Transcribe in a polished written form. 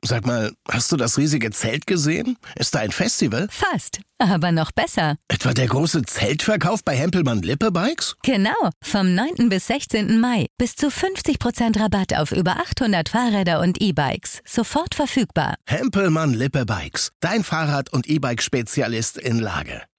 Sag mal, hast du das riesige Zelt gesehen? Ist da ein Festival? Fast, aber noch besser. Etwa der große Zeltverkauf bei Hempelmann-Lippe Bikes? Genau, vom 9. bis 16. Mai. Bis zu 50% Rabatt auf über 800 Fahrräder und E-Bikes. Sofort verfügbar. Hempelmann-Lippe Bikes, dein Fahrrad- und E-Bike-Spezialist in Lage.